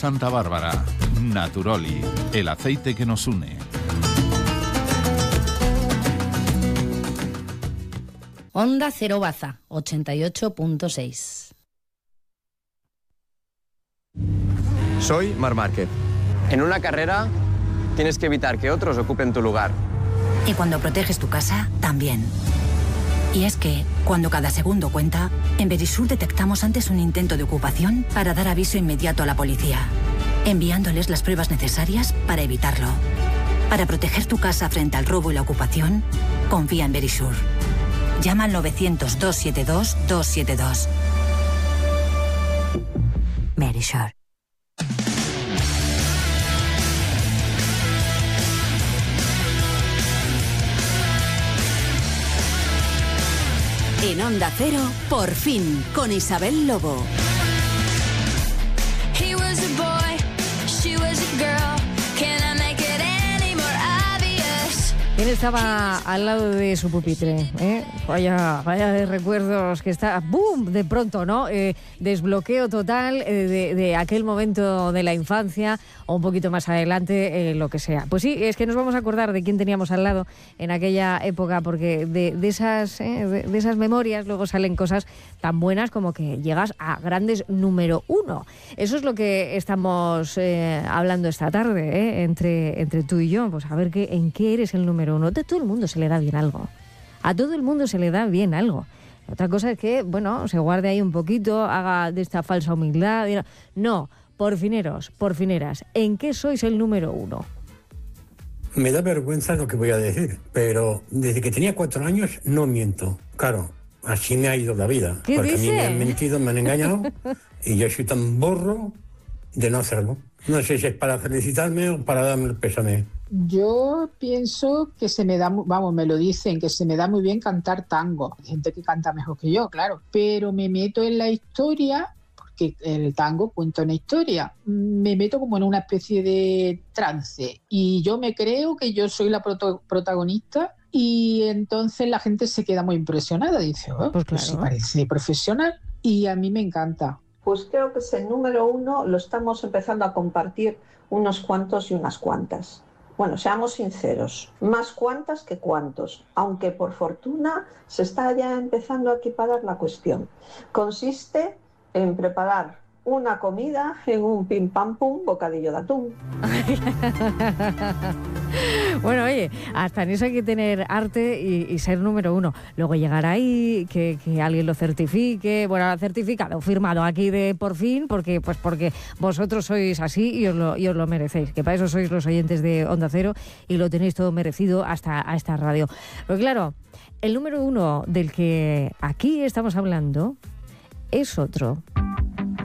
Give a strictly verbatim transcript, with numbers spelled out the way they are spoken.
Santa Bárbara. Naturoli, el aceite que nos une. Onda Cero Baza, ochenta y ocho punto seis. Soy Marc Márquez. En una carrera tienes que evitar que otros ocupen tu lugar. Y cuando proteges tu casa, también. Y es que, cuando cada segundo cuenta, en Verisur detectamos antes un intento de ocupación para dar aviso inmediato a la policía, enviándoles las pruebas necesarias para evitarlo. Para proteger tu casa frente al robo y la ocupación, confía en Verisur. Llama al novecientos, doscientos setenta y dos, doscientos setenta y dos. Verisur. En Onda Cero, Por Fin, con Isabel Lobo. He was a boy, she was a girl. Can I make it any more obvious? ¿Quién estaba al lado de su pupitre? ¿Eh? Vaya, vaya de recuerdos que está... ¡Bum! De pronto, ¿no? Eh, desbloqueo total eh, de, de aquel momento de la infancia o un poquito más adelante, eh, lo que sea. Pues sí, es que nos vamos a acordar de quién teníamos al lado en aquella época, porque de, de, esas, eh, de, de esas memorias luego salen cosas tan buenas como que llegas a grandes número uno. Eso es lo que estamos eh, hablando esta tarde, eh, entre, entre tú y yo. Pues a ver qué, en qué eres el número uno. A todo el mundo se le da bien algo. A todo el mundo se le da bien algo. Otra cosa es que, bueno, se guarde ahí un poquito, haga de esta falsa humildad. No, porfineros, porfineras, ¿en qué sois el número uno? Me da vergüenza lo que voy a decir, pero desde que tenía cuatro años no miento. Claro, así me ha ido la vida. ¿Qué porque dice? A mí me han mentido, me han engañado y yo soy tan borro de no hacerlo. No sé si es para felicitarme o para darme el pésame. Yo pienso que se me da, vamos, me lo dicen, que se me da muy bien cantar tango. Hay gente que canta mejor que yo, claro, pero me meto en la historia, porque el tango cuenta una historia, me meto como en una especie de trance y yo me creo que yo soy la proto- protagonista y entonces la gente se queda muy impresionada, dice, oh, pues claro, pues se parece profesional y a mí me encanta. Pues creo que ese número uno lo estamos empezando a compartir unos cuantos y unas cuantas. Bueno, seamos sinceros, más cuantas que cuantos, aunque por fortuna se está ya empezando a equiparar la cuestión. Consiste en preparar una comida en un pim pam pum bocadillo de atún. Bueno, oye, hasta en eso hay que tener arte y, y ser número uno. Luego llegar ahí, que, que alguien lo certifique. Bueno, certificado, firmado aquí de Por Fin, porque pues porque vosotros sois así y os lo, y os lo merecéis. Que para eso sois los oyentes de Onda Cero y lo tenéis todo merecido hasta a esta radio. Pero claro, el número uno del que aquí estamos hablando es otro.